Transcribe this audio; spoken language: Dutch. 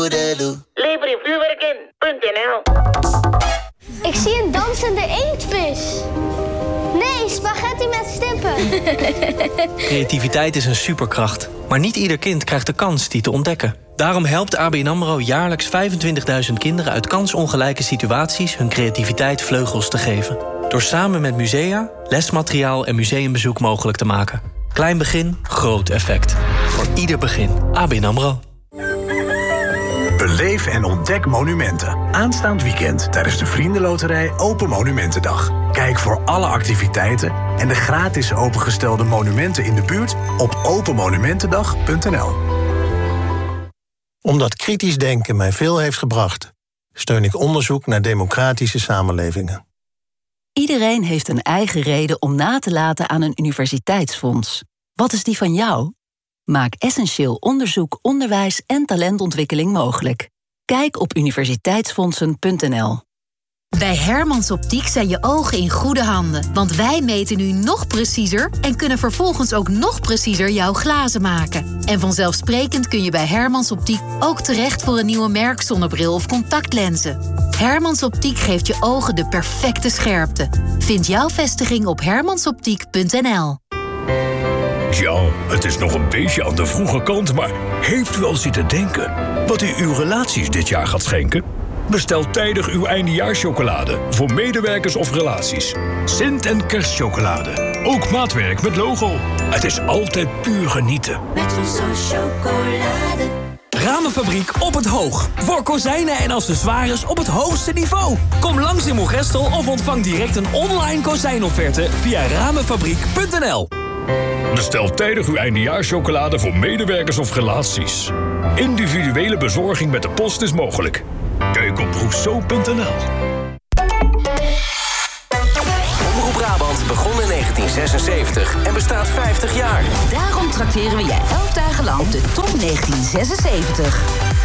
toedeloe. Lever je vuurwerk in.nl. Ik zie een dansende inktvis. Nee, spaghetti met stippen. Creativiteit is een superkracht. Maar niet ieder kind krijgt de kans die te ontdekken. Daarom helpt ABN AMRO jaarlijks 25.000 kinderen uit kansongelijke situaties hun creativiteit vleugels te geven. Door samen met musea, lesmateriaal en museumbezoek mogelijk te maken. Klein begin, groot effect. Voor ieder begin. ABN AMRO. Beleef en ontdek monumenten. Aanstaand weekend tijdens de Vriendenloterij Open Monumentendag. Kijk voor alle activiteiten en de gratis opengestelde monumenten in de buurt op openmonumentendag.nl. Omdat kritisch denken mij veel heeft gebracht, steun ik onderzoek naar democratische samenlevingen. Iedereen heeft een eigen reden om na te laten aan een universiteitsfonds. Wat is die van jou? Maak essentieel onderzoek, onderwijs en talentontwikkeling mogelijk. Kijk op universiteitsfondsen.nl. Bij Hermans Optiek zijn je ogen in goede handen. Want wij meten nu nog preciezer en kunnen vervolgens ook nog preciezer jouw glazen maken. En vanzelfsprekend kun je bij Hermans Optiek ook terecht voor een nieuwe merkzonnebril of contactlenzen. Hermans Optiek geeft je ogen de perfecte scherpte. Vind jouw vestiging op hermansoptiek.nl. Ja, het is nog een beetje aan de vroege kant, maar heeft u al zitten denken wat u uw relaties dit jaar gaat schenken? Bestel tijdig uw eindejaarschocolade voor medewerkers of relaties. Sint- en kerstchocolade. Ook maatwerk met logo. Het is altijd puur genieten. Met onze chocolade. Ramenfabriek op het Hoog. Voor kozijnen en accessoires op het hoogste niveau. Kom langs in Moergestel of ontvang direct een online kozijnofferte via ramenfabriek.nl. Bestel tijdig uw eindejaarschocolade voor medewerkers of relaties. Individuele bezorging met de post is mogelijk. Kijk op rousseau.nl. Omroep Brabant begon in 1976 en bestaat 50 jaar. Daarom trakteren we je 11 dagen lang op de top 1976.